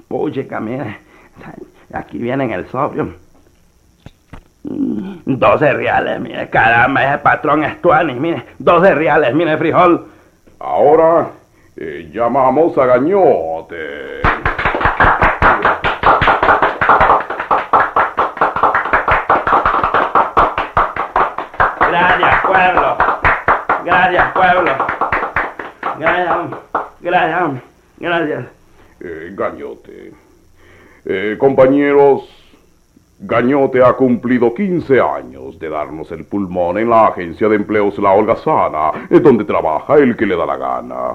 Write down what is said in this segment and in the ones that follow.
Puchica, mire, aquí viene en el sobrio. 12 reales, mire, caramba, ese patrón es tuanis, mire, 12 reales, mire, frijol. Ahora llamamos a Gañote. Gracias, pueblo. Gracias, pueblo. Gracias. Gañote. Compañeros, Gañote ha cumplido 15 años de darnos el pulmón en la agencia de empleos La Holgazana, donde trabaja el que le da la gana.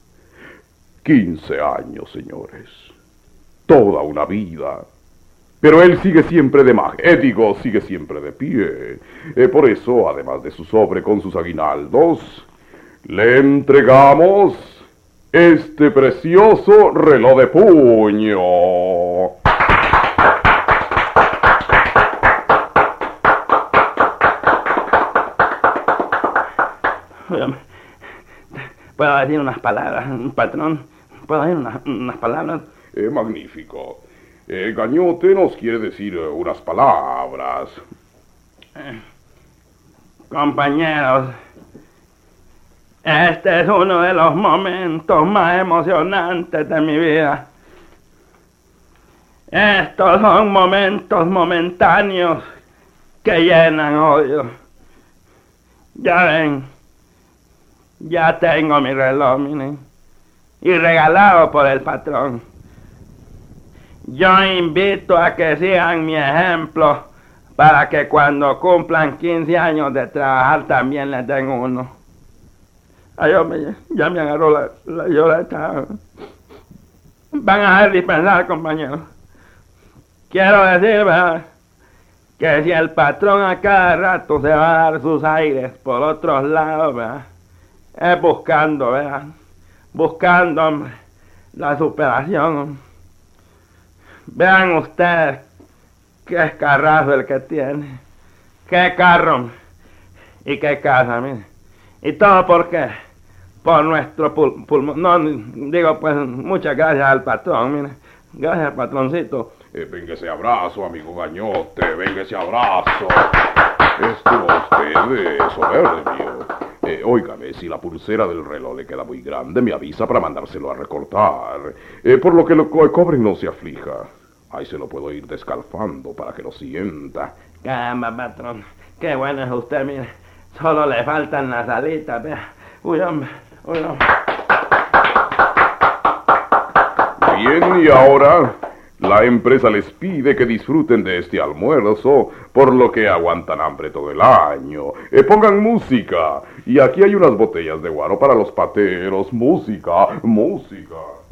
15 años, señores. Toda una vida. Pero él sigue siempre de magnético, sigue siempre de pie. Por eso, además de su sobre con sus aguinaldos, le entregamos este precioso reloj de puño. ¿Puedo decir unas palabras, patrón? ¿Puedo decir unas palabras? Magnífico. Gañote nos quiere decir unas palabras. Compañeros, este es uno de los momentos más emocionantes de mi vida. Estos son momentos momentáneos que llenan odio. Ya ven, ya tengo mi reloj, miren, y regalado por el patrón. Yo invito a que sigan mi ejemplo para que cuando cumplan 15 años de trabajar también les den uno. Ya me agarró la lloreta. Van a ver dispensar, compañeros. Quiero decir, ¿verdad?, que si el patrón a cada rato se va a dar sus aires por otros lados, ¿verdad?, es buscando, ¿verdad?, buscando, hombre, la superación, hombre. Vean ustedes qué carrazo el que tiene, qué carro y qué casa, mire. ¿Y todo por qué? Por nuestro pulmón. No, digo, pues, muchas gracias al patrón, mire. Gracias, patroncito. Venga ese abrazo, amigo Gañote, venga ese abrazo. Estuvo usted soberbio. Óigame, si la pulsera del reloj le queda muy grande, me avisa para mandárselo a recortar. Por lo que lo cobre no se aflija. Ahí se lo puedo ir descalfando para que lo sienta. Caramba, patrón, qué bueno es usted, mire. Solo le faltan las alitas, vea. Uy, hombre. Bien, y ahora la empresa les pide que disfruten de este almuerzo, por lo que aguantan hambre todo el año. Pongan música. Y aquí hay unas botellas de guaro para los pateros. Música.